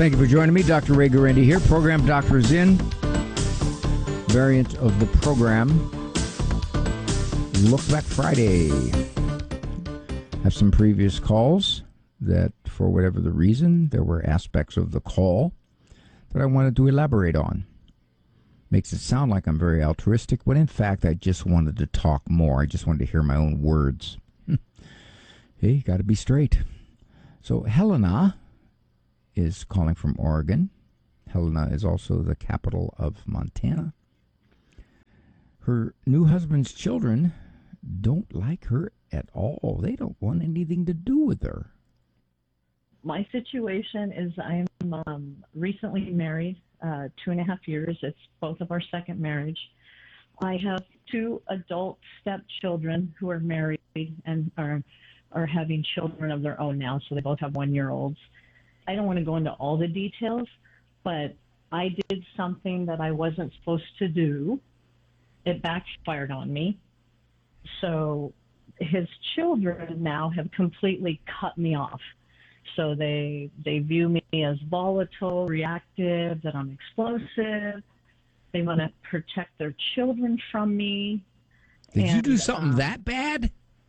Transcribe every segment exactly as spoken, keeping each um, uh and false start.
Thank you for joining me. Doctor Ray Guarendi here. Program Doctors In. Variant of the program. Look Back Friday. Have some previous calls that, for whatever the reason, there were aspects of the call that I wanted to elaborate on. Makes it sound like I'm very altruistic, but in fact, I just wanted to talk more. I just wanted to hear my own words. Hey, got to be straight. So Helena is calling from Oregon. Helena is also the capital of Montana. Her new husband's children don't like her at all. They don't want anything to do with her. My situation is I am um, recently married, uh, two and a half years. It's both of our second marriage. I have two adult stepchildren who are married and are are having children of their own now, so they both have one-year-olds. I don't want to go into all the details, but I did something that I wasn't supposed to do. It backfired on me. So his children now have completely cut me off. So they they view me as volatile, reactive, that I'm explosive. They want to protect their children from me. Did and, you do something um, that bad?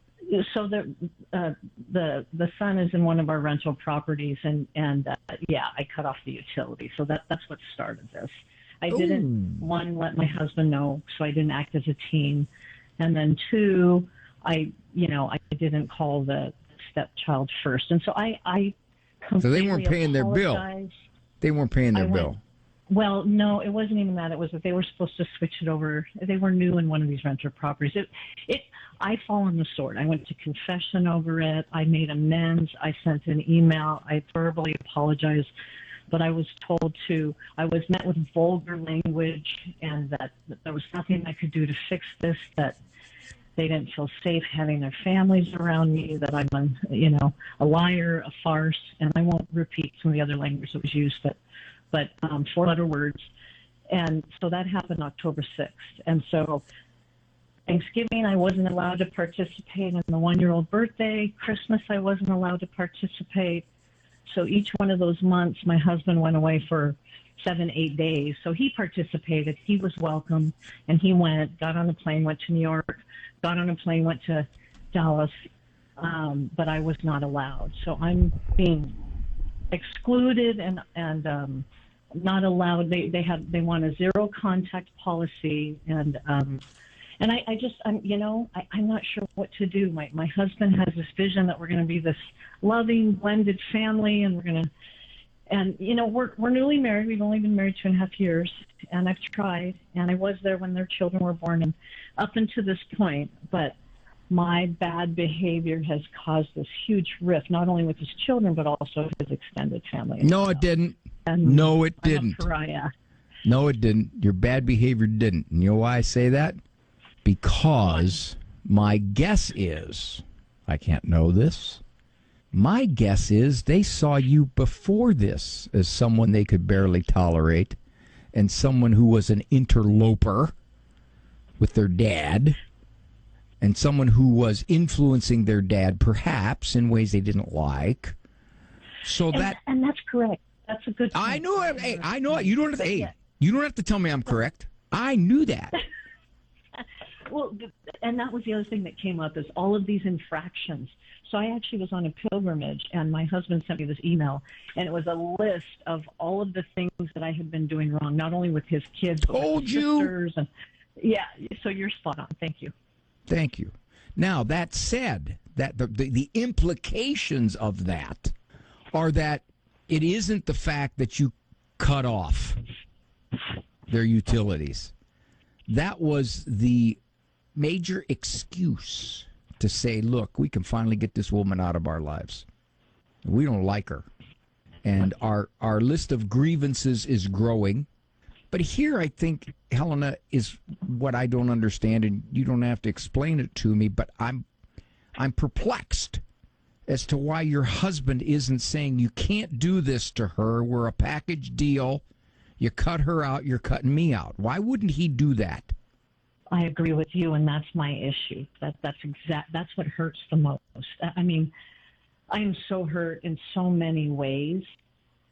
So the uh, the the son is in one of our rental properties, and and uh, yeah, I cut off the utility. So that that's what started this. I Ooh. didn't one let my husband know, so I didn't act as a team, and then two, I you know I didn't call the stepchild first, and so I I so they weren't paying their bill. They weren't paying their I bill. Went, well, no, it wasn't even that. It was that they were supposed to switch it over. They were new in one of these renter properties. It, it, I fall on the sword. I went to confession over it. I made amends. I sent an email. I verbally apologized, but I was told to. I was met with vulgar language, and that, that there was nothing I could do to fix this. That they didn't feel safe having their families around me. That I'm, a, you know, a liar, a farce, and I won't repeat some of the other language that was used, but. but um, four-letter words. And so that happened October sixth. And so Thanksgiving, I wasn't allowed to participate in the one-year-old birthday. Christmas, I wasn't allowed to participate. So each one of those months, my husband went away for seven, eight days. So he participated. He was welcome. And he went, got on a plane, went to New York, got on a plane, went to Dallas. Um, but I was not allowed. So I'm being excluded and and um, not allowed. They they have they want a zero contact policy, and um, and I, I just I'm you know I, I'm not sure what to do. My my husband has this vision that we're going to be this loving blended family, and we're going to and you know we're we're newly married. We've only been married two and a half years, and I've tried, and I was there when their children were born, and up until this point, but my bad behavior has caused this huge rift, not only with his children, but also his extended family. No, it didn't. And no, it I'm didn't. a pariah. No, it didn't. Your bad behavior didn't. And you know why I say that? Because my guess is, I can't know this, my guess is they saw you before this as someone they could barely tolerate and someone who was an interloper with their dad. And someone who was influencing their dad, perhaps, in ways they didn't like. So and, that and that's correct. That's a good point. I know it. Hey, I know it. You don't have to. Hey, yeah. you don't have to tell me I'm correct. I knew that. Well, and that was the other thing that came up is all of these infractions. So I actually was on a pilgrimage, and my husband sent me this email, and it was a list of all of the things that I had been doing wrong, not only with his kids, but Told with his you. sisters. And yeah, so you're spot on. Thank you. Thank you. Now, that said, that the, the, the implications of that are that it isn't the fact that you cut off their utilities. That was the major excuse to say, look, we can finally get this woman out of our lives. We don't like her. And our, our list of grievances is growing. But here, I think, Helena, is what I don't understand, and you don't have to explain it to me, but I'm I'm perplexed as to why your husband isn't saying you can't do this to her. We're a package deal. You cut her out, you're cutting me out. Why wouldn't he do that? I agree with you, and that's my issue. That that's exact. That's what hurts the most. I mean, I am so hurt in so many ways,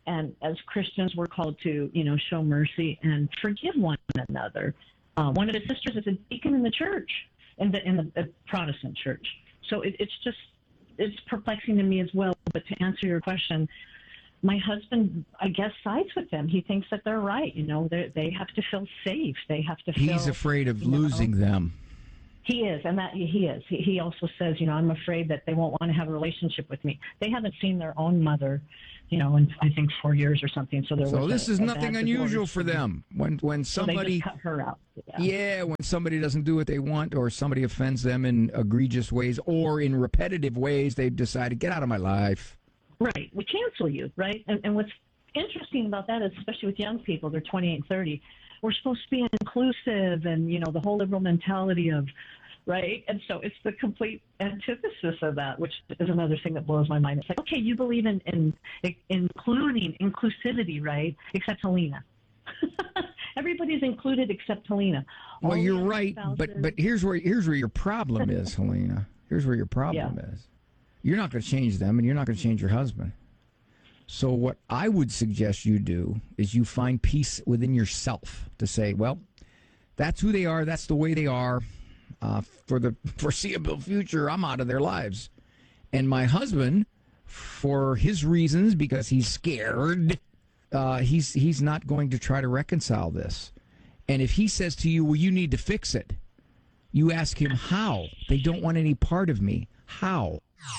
And as Christians, we're called to, you know, show mercy and forgive one another. Uh, one of his sisters is a deacon in the church, in the in the, the Protestant church. So it, it's just it's perplexing to me as well. But to answer your question, my husband, I guess, sides with them. He thinks that they're right. You know, they they have to feel safe. They have to feel. He's afraid of you know, losing them. He is, and that he is. He, he also says, you know, I'm afraid that they won't want to have a relationship with me. They haven't seen their own mother, you know, in I think four years or something. So there So was this a, is a nothing bad unusual divorce for them. When when So they somebody just cut her out. Yeah. yeah, when somebody doesn't do what they want or somebody offends them in egregious ways or in repetitive ways, they decide to get out of my life. Right. We cancel you, right? And, and what's interesting about that is, especially with young people, they're twenty-eight and thirty, we're supposed to be inclusive and, you know, the whole liberal mentality of, right? And so it's the complete antithesis of that, which is another thing that blows my mind. It's like, okay, you believe in, in, in including, inclusivity, right? Except Helena. Everybody's included except Helena. Well, All you're the right, spouses- but but here's where here's where your problem is, Helena. Here's where your problem Yeah. is. You're not going to change them, and you're not going to change your husband. So what I would suggest you do is you find peace within yourself to say, well, that's who they are. That's the way they are. Uh, for the foreseeable future, I'm out of their lives. And my husband, for his reasons, because he's scared, uh, he's he's not going to try to reconcile this. And if he says to you, well, you need to fix it, you ask him how. They don't want any part of me. How?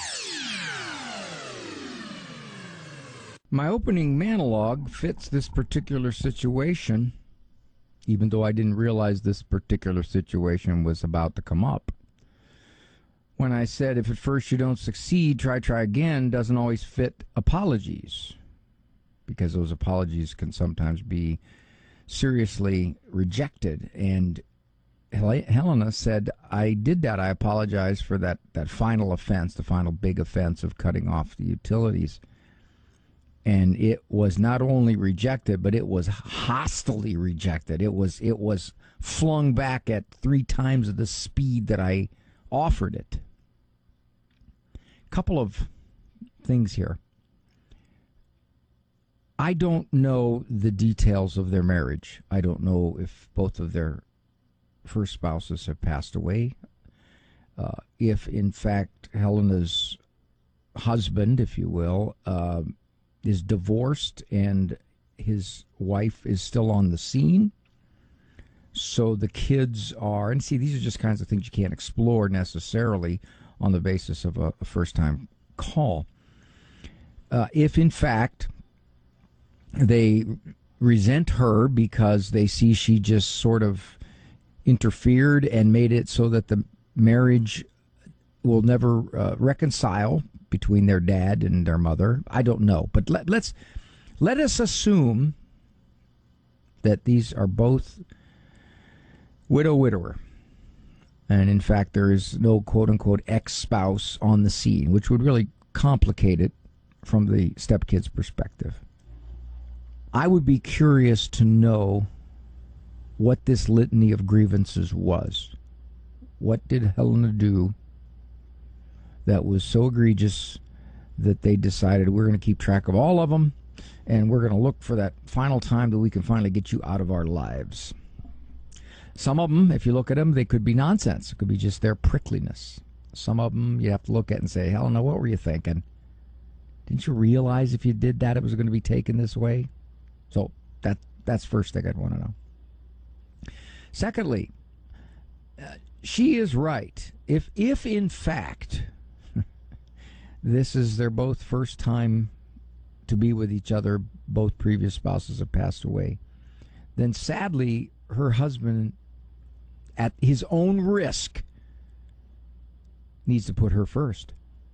My opening monologue fits this particular situation, even though I didn't realize this particular situation was about to come up. When I said, if at first you don't succeed, try, try again, doesn't always fit apologies, because those apologies can sometimes be seriously rejected. And Hel- Helena said, I did that. I apologize for that, that final offense, the final big offense of cutting off the utilities. And it was not only rejected, but it was hostilely rejected. It was it was flung back at three times the speed that I offered it. Couple of things here. I don't know the details of their marriage. I don't know if both of their first spouses have passed away. Uh, if, in fact, Helena's husband, if you will, uh, is divorced and his wife is still on the scene. So the kids are, and see, these are just kinds of things you can't explore necessarily on the basis of a, a first-time call. Uh, if, in fact, they resent her because they see she just sort of interfered and made it so that the marriage will never uh, reconcile between their dad and their mother. I don't know, but let, let's let us assume that these are both widow widower, and in fact there is no quote unquote ex-spouse on the scene, which would really complicate it from the stepkid's perspective. I would be curious to know what this litany of grievances was. What did Helena do that was so egregious that they decided we're going to keep track of all of them, and we're going to look for that final time that we can finally get you out of our lives? Some of them, if you look at them, they could be nonsense. It could be just their prickliness. Some of them you have to look at and say, Helena, what were you thinking? Didn't you realize if you did that it was going to be taken this way? So that that's first thing I'd want to know. Secondly, uh, she is right. If if in fact this is their both first time to be with each other, both previous spouses have passed away, then sadly her husband, at his own risk, needs to put her first.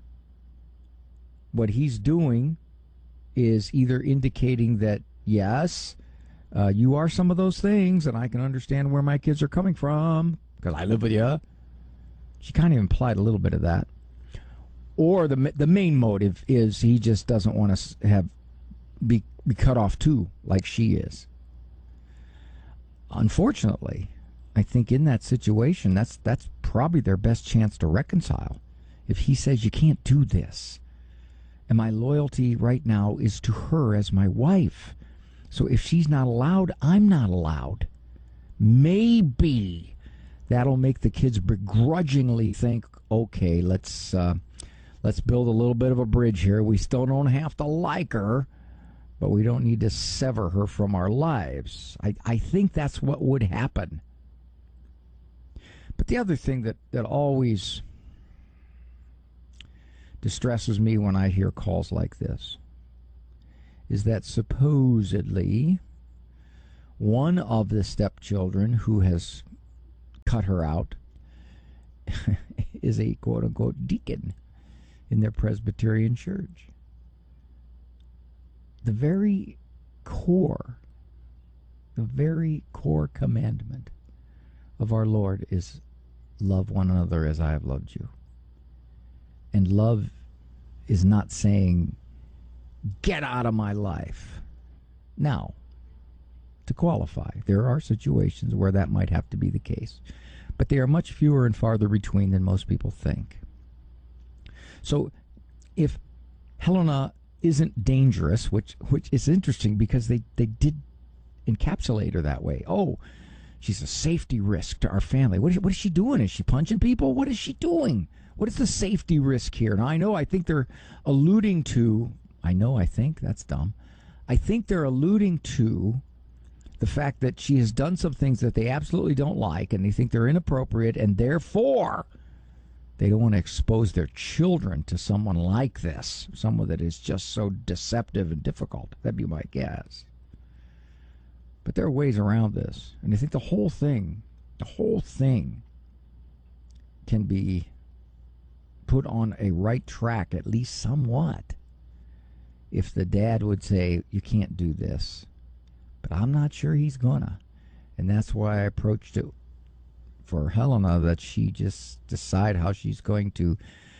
What he's doing is either indicating that, yes, uh, you are some of those things, and I can understand where my kids are coming from because I live with you. She kind of implied a little bit of that. Or the the main motive is he just doesn't want to have be, be cut off too, like she is. Unfortunately, I think in that situation, that's that's probably their best chance to reconcile. If he says you can't do this, And my loyalty right now is to her as my wife. So if she's not allowed, I'm not allowed. Maybe that'll make the kids begrudgingly think, okay, let's uh, let's build a little bit of a bridge here. We still don't have to like her, but we don't need to sever her from our lives. I, I think that's what would happen. But the other thing that, that always distresses me when I hear calls like this is that supposedly one of the stepchildren who has cut her out is a quote-unquote deacon in their Presbyterian church. The very core, the very core commandment of our Lord is love one another as I have loved you. And love is not saying, get out of my life. Now, to qualify, there are situations where that might have to be the case, but they are much fewer and farther between than most people think. So if Helena isn't dangerous, which which is interesting because they, they did encapsulate her that way. Oh, she's a safety risk to our family. What is, what is she doing? Is she punching people? What is she doing? What is the safety risk here? Now, I know, I think they're alluding to, I know, I think, that's dumb. I think they're alluding to the fact that she has done some things that they absolutely don't like, and they think they're inappropriate, and therefore they don't want to expose their children to someone like this, someone that is just so deceptive and difficult. That'd be my guess. But there are ways around this, and I think the whole thing, the whole thing can be put on a right track, at least somewhat, if the dad would say, you can't do this. But I'm not sure he's gonna. And that's why I approached it for Helena, that she just decide how she's going to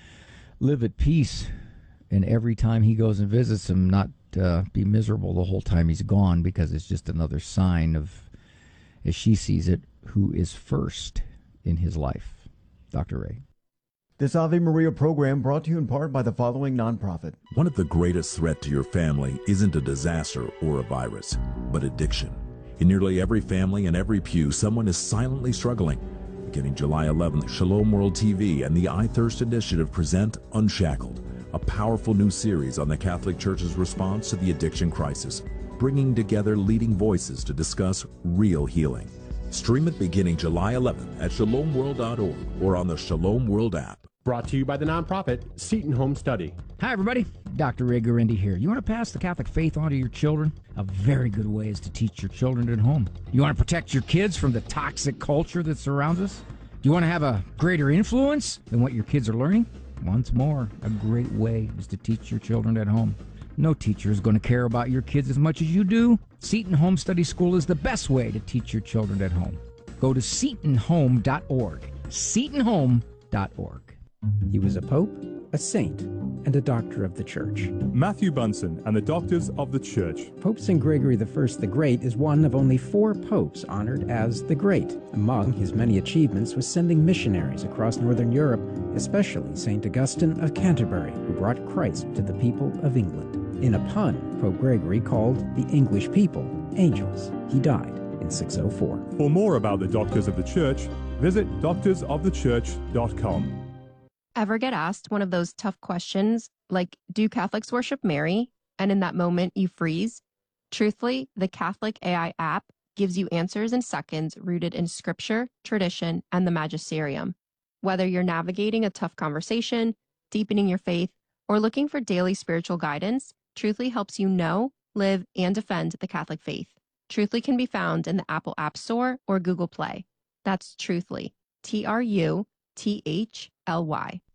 live at peace, and every time he goes and visits him, not uh, be miserable the whole time he's gone, because it's just another sign of, as she sees it, who is first in his life. Doctor Ray. This Ave Maria program brought to you in part by the following nonprofit. One of the greatest threats to your family isn't a disaster or a virus, but addiction. In nearly every family and every pew, someone is silently struggling. Beginning July eleventh, Shalom World T V and the I Thirst Initiative present Unshackled, a powerful new series on the Catholic Church's response to the addiction crisis, bringing together leading voices to discuss real healing. Stream it beginning July eleventh at shalom world dot org or on the Shalom World app. Brought to you by the nonprofit Seton Home Study. Hi, everybody. Doctor Ray Guarendi here. You want to pass the Catholic faith on to your children? A very good way is to teach your children at home. You want to protect your kids from the toxic culture that surrounds us? Do you want to have a greater influence than what your kids are learning? Once more, a great way is to teach your children at home. No teacher is going to care about your kids as much as you do. Seton Home Study School is the best way to teach your children at home. Go to seton home dot org. seton home dot org. He was a pope, a saint, and a doctor of the Church. Matthew Bunson and the Doctors of the Church. Pope Saint Gregory the First the Great is one of only four popes honored as the Great. Among his many achievements was sending missionaries across northern Europe, especially Saint Augustine of Canterbury, who brought Christ to the people of England. In a pun, Pope Gregory called the English people angels. He died in six oh four. For more about the Doctors of the Church, visit doctors of the church dot com. Ever get asked one of those tough questions like, do Catholics worship Mary? And in that moment you freeze? Truthfully, the Catholic A I app gives you answers in seconds rooted in scripture, tradition, and the magisterium. Whether you're navigating a tough conversation, deepening your faith, or looking for daily spiritual guidance, Truthfully helps you know, live, and defend the Catholic faith. Truthfully can be found in the Apple App Store or Google Play. That's Truthfully, T R U T H L Y.